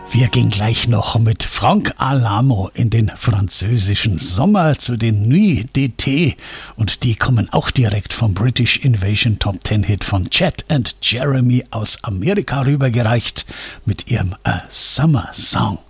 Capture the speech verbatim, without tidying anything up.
Wir gehen gleich noch mit Franck Alamo in den französischen Sommer zu den Nuits d'été und die kommen auch direkt vom British Invasion Top Ten Hit von Chet and Jeremy aus Amerika rübergereicht mit ihrem A Summer Song.